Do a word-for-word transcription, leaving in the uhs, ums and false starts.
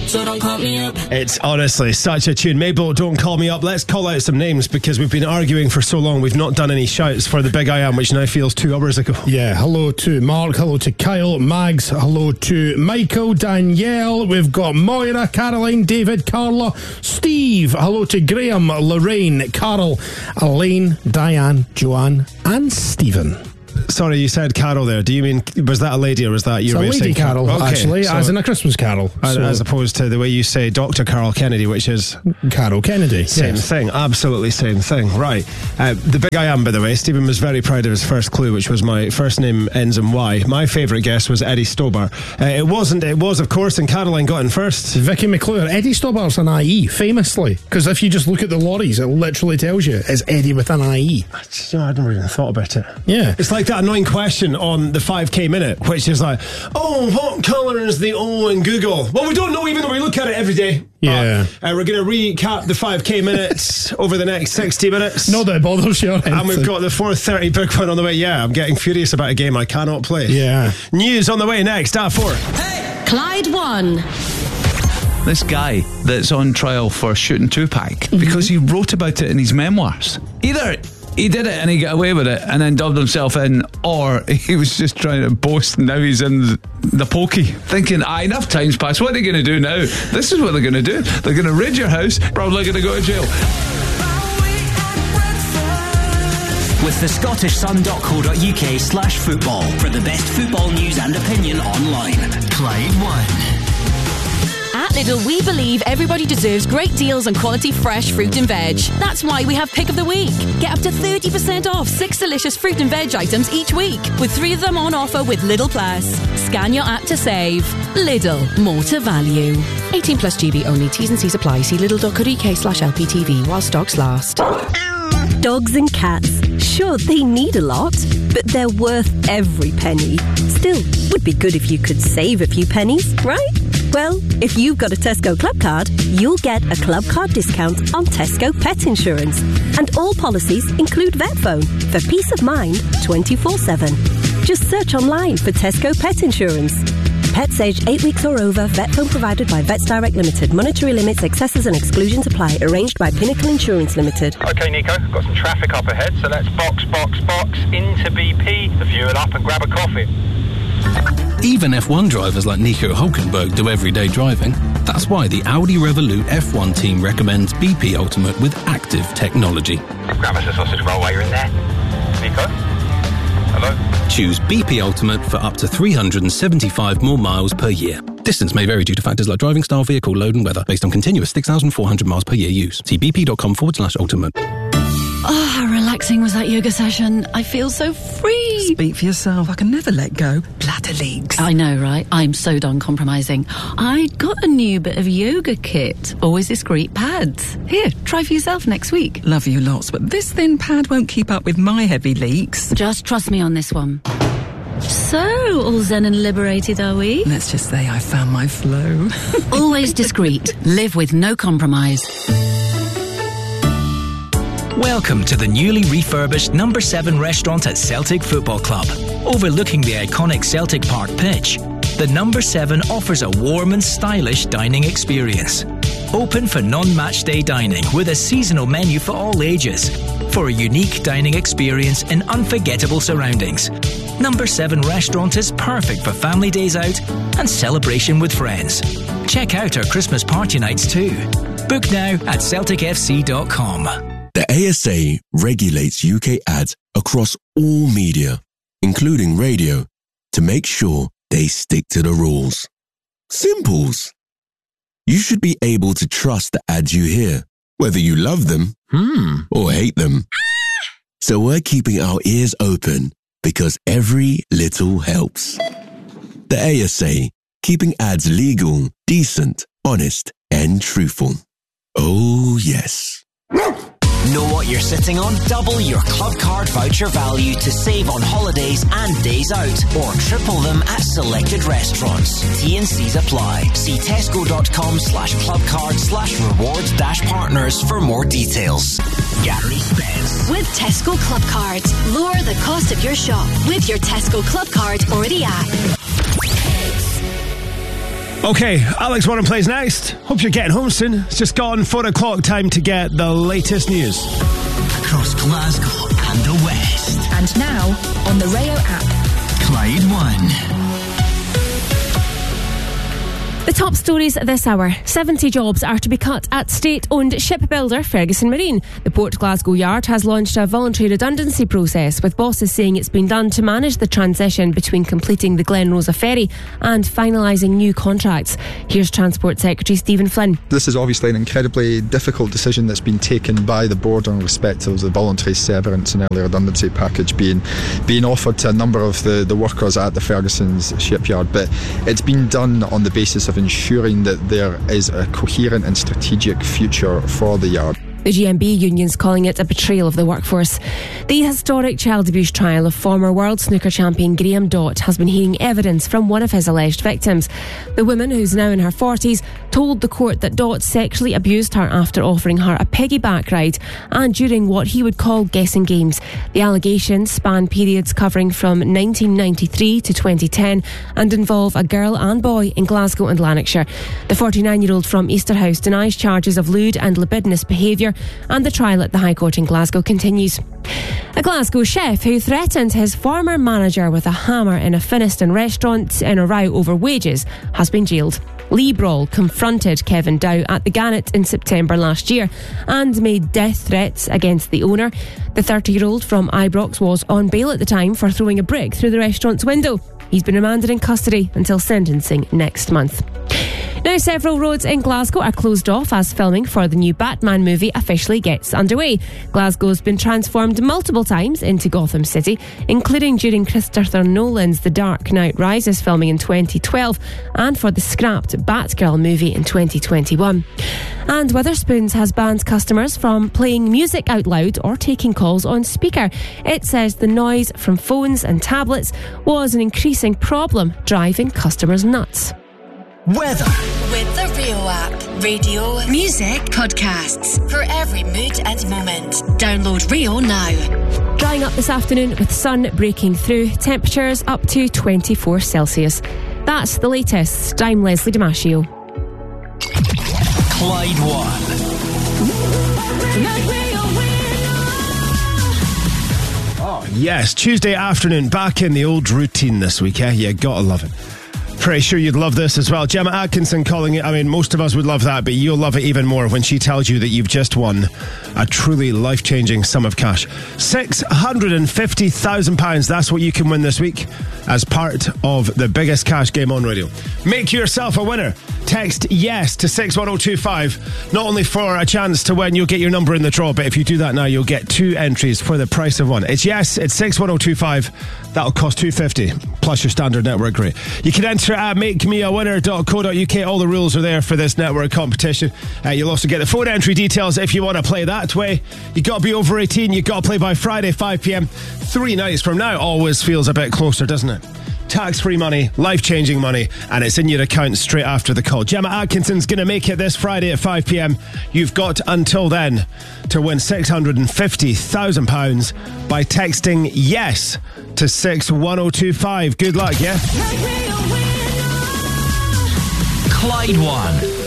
so don't call me up. It's honestly such a tune. Mabel, don't call me up. Let's call out some names because we've been arguing for so long. We've not done any shouts for the Big I Am, which now feels two hours ago. Yeah, hello to Mark, hello to Kyle, Mags, hello to Michael, Danielle, we've got Moira, Caroline, David, Carla, Steve, hello to Graham, Lorraine, Carol, Elaine, Diane, Joanne, and Stephen. Sorry, you said Carol there. Do you mean, was that a lady or was that your way of saying Lady Carol, okay, actually, so, as in a Christmas carol. As, so. as opposed to the way you say Doctor Carol Kennedy, which is... Carol Kennedy. Same yes. thing, absolutely same thing. Right. Uh, the Big I Am, by the way, Stephen was very proud of his first clue, which was my first name ends in Y. My favourite guess was Eddie Stobar. Uh, it wasn't, it was, of course, and Caroline got in first. Vicky McClure. Eddie Stobar's an I E, famously. Because if you just look at the lorries, it literally tells you it's Eddie with an I E. I, I never even thought about it. Yeah. It's like that annoying question on the five K Minute, which is like, oh, what colour is the O in Google? Well, we don't know even though we look at it every day. Yeah. But, uh, we're going to recap the five K Minutes over the next sixty minutes. Not that it bothers you. And we've got the four thirty book one on the way. Yeah, I'm getting furious about a game I cannot play. Yeah. News on the way next at four. Hey! Clyde one. This guy that's on trial for shooting Tupac mm-hmm. because he wrote about it in his memoirs. Either he did it and he got away with it and then dubbed himself in, or he was just trying to boast and now he's in the pokey thinking, ah, enough time's passed, what are they going to do now? This is what they're going to do. They're going to raid your house, probably going to go to jail. With the Scottish Sun dot co dot uk slash football for the best football news and opinion online. Clyde one. At Lidl, we believe everybody deserves great deals on quality fresh fruit and veg. That's why we have Pick of the Week. Get up to thirty percent off six delicious fruit and veg items each week, with three of them on offer with Lidl Plus. Scan your app to save. Lidl, more to value. eighteen plus G B only. T's and C's apply. See lidl dot co dot uk slash L P T V while stocks last. Dogs and cats. Sure, they need a lot, but they're worth every penny. Still, would be good if you could save a few pennies, right? Well, if you've got a Tesco Club card, you'll get a Club card discount on Tesco Pet Insurance. And all policies include VetPhone for peace of mind twenty-four seven. Just search online for Tesco Pet Insurance. Pets aged eight weeks or over, VetPhone provided by Vets Direct Limited. Monetary limits, excesses and exclusions apply. Arranged by Pinnacle Insurance Limited. OK, Nico, got some traffic up ahead, so let's box, box, box into B P, the fuel up and grab a coffee. Even F one drivers like Nico Hülkenberg do everyday driving. That's why the Audi Revolut F one team recommends B P Ultimate with active technology. Grab us a sausage roll while you're in there. Nico? Hello? Choose B P Ultimate for up to three hundred seventy-five more miles per year. Distance may vary due to factors like driving style, vehicle load and weather, based on continuous six thousand four hundred miles per year use. See bp.com forward slash ultimate. Oh, how relaxing was that yoga session. I feel so free. Speak for yourself. I can never let go. Bladder leaks. I know, right? I'm so done compromising. I got a new bit of yoga kit. Always discreet pads. Here, try for yourself next week. Love you lots, but this thin pad won't keep up with my heavy leaks. Just trust me on this one. So, all zen and liberated, are we? Let's just say I found my flow. Always discreet. Live with no compromise. Welcome to the newly refurbished Number seven restaurant at Celtic Football Club. Overlooking the iconic Celtic Park pitch, the Number seven offers a warm and stylish dining experience. Open for non-match day dining with a seasonal menu for all ages. For a unique dining experience in unforgettable surroundings. Number seven restaurant is perfect for family days out and celebration with friends. Check out our Christmas party nights too. Book now at celtic f c dot com. The A S A regulates U K ads across all media, including radio, to make sure they stick to the rules. Simples. You should be able to trust the ads you hear, whether you love them hmm, or hate them. So we're keeping our ears open because every little helps. The A S A, keeping ads legal, decent, honest, and truthful. Oh, yes. Know what you're sitting on? Double your Club Card voucher value to save on holidays and days out, or triple them at selected restaurants. T and C's apply. See tesco.com slash clubcard slash rewards dash partners for more details. Gary Spence. With Tesco Club Cards, lower the cost of your shop with your Tesco Club Card or the app. Okay, Alex Warren plays next. Hope you're getting home soon. It's just gone four o'clock, time to get the latest news. Across Glasgow and the West. And now, on the Rayo app. Clyde One. The top stories this hour. seventy jobs are to be cut at state-owned shipbuilder Ferguson Marine. The Port Glasgow Yard has launched a voluntary redundancy process, with bosses saying it's been done to manage the transition between completing the Glen Rosa ferry and finalising new contracts. Here's Transport Secretary Stephen Flynn. This is obviously an incredibly difficult decision that's been taken by the board in respect of the voluntary severance and early redundancy package being being offered to a number of the, the workers at the Ferguson's shipyard, but it's been done on the basis of ensuring that there is a coherent and strategic future for the yard. The G M B union's calling it a betrayal of the workforce. The historic child abuse trial of former world snooker champion Graham Dott has been hearing evidence from one of his alleged victims. The woman, who's now in her forties, told the court that Dott sexually abused her after offering her a piggyback ride and during what he would call guessing games. The allegations span periods covering from nineteen ninety-three to twenty ten and involve a girl and boy in Glasgow and Lanarkshire. The forty-nine-year-old from Easterhouse denies charges of lewd and libidinous behaviour, and the trial at the High Court in Glasgow continues. A Glasgow chef who threatened his former manager with a hammer in a Finniston restaurant in a row over wages has been jailed. Lee Brawl confronted Kevin Dow at the Gannet in September last year and made death threats against the owner. The thirty-year-old from Ibrox was on bail at the time for throwing a brick through the restaurant's window. He's been remanded in custody until sentencing next month. Now, several roads in Glasgow are closed off as filming for the new Batman movie officially gets underway. Glasgow's been transformed multiple times into Gotham City, including during Christopher Nolan's The Dark Knight Rises filming in twenty twelve and for the scrapped Batgirl movie in twenty twenty-one. And Wetherspoons has banned customers from playing music out loud or taking calls on speaker. It says the noise from phones and tablets was an increasing problem, driving customers nuts. Weather. With the Rio app. Radio, music, podcasts. For every mood and moment. Download Rio now. Drying up this afternoon with sun breaking through. Temperatures up to twenty-four Celsius. That's the latest. I'm Leslie Damasio. Clyde One. Oh, yes. Tuesday afternoon, back in the old routine this week, eh? You gotta love it. Pretty sure you'd love this as well. Gemma Atkinson calling it, I mean, most of us would love that, but you'll love it even more when she tells you that you've just won a truly life-changing sum of cash. six hundred fifty thousand pounds, that's what you can win this week as part of the biggest cash game on radio. Make yourself a winner. Text YES to six one oh two five, not only for a chance to win, you'll get your number in the draw, but if you do that now, you'll get two entries for the price of one. It's YES, it's six one oh two five, that'll cost two fifty, plus your standard network rate. You can enter at make me a winner dot co dot uk. All the rules are there for this network competition. Uh, you'll also get the phone entry details if you want to play that way. You've got to be over eighteen, you've got to play by Friday, five p.m. Three nights from now always feels a bit closer, doesn't it? Tax-free money, life-changing money, and it's in your account straight after the call. Gemma Atkinson's going to make it this Friday at five p.m. You've got until then to win six hundred fifty thousand pounds by texting YES to six one oh two five. Good luck, yeah? Clyde One.